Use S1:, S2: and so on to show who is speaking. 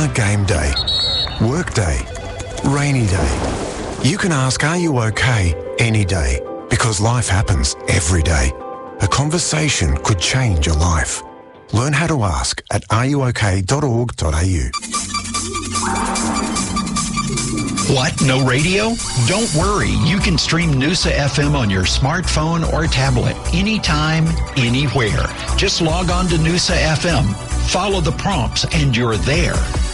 S1: game day, work day, rainy day. You can ask, are you okay, any day, because life happens every day. A conversation could change your life. Learn how to ask at areyouok.org.au.
S2: What? No radio? Don't worry. You can stream Noosa FM on your smartphone or tablet anytime, anywhere. Just log on to Noosa FM, follow the prompts, and you're there.